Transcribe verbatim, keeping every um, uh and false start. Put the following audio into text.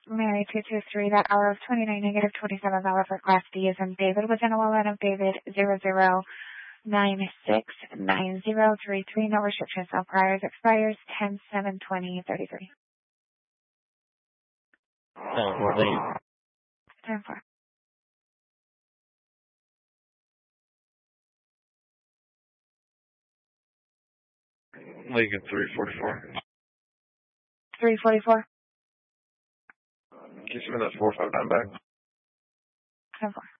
Mary two two three, that hour of twenty-nine, negative twenty-seven, valid for Class D is in David within a line of David zero zero nine six nine zero three three. No restrictions, no priors, expires ten seven twenty thirty-three. ten four, thank you. ten four. Lincoln three forty-four. three forty-four. Can you send that four five nine back? ten four.